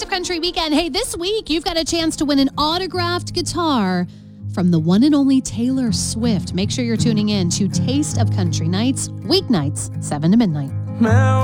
Taste of Country weekend. Hey, this week you've got a chance to win an autographed guitar from the one and only Taylor Swift. Make sure you're tuning in to Taste of Country Nights, weeknights, 7 to midnight.